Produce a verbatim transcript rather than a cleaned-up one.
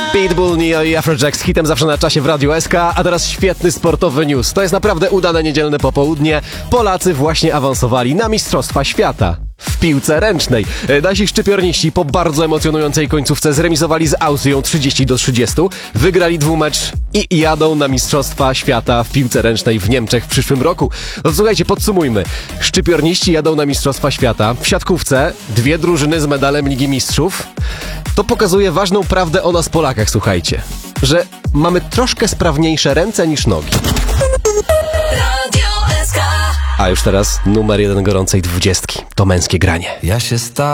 Pitbull, Neo i Afrojack z hitem zawsze na czasie w Radiu S K, a teraz świetny sportowy news. To jest naprawdę udane niedzielne popołudnie. Polacy właśnie awansowali na Mistrzostwa Świata w piłce ręcznej. Nasi szczypiorniści po bardzo emocjonującej końcówce zremisowali z Austrią trzydzieści do trzydziestu, wygrali dwumecz i jadą na Mistrzostwa Świata w piłce ręcznej w Niemczech w przyszłym roku. No słuchajcie, podsumujmy. Szczypiorniści jadą na Mistrzostwa Świata. W siatkówce dwie drużyny z medalem Ligi Mistrzów. To pokazuje ważną prawdę o nas Polakach, słuchajcie, że mamy troszkę sprawniejsze ręce niż nogi. A już teraz numer jeden gorącej dwudziestki. To męskie granie. Ja się sta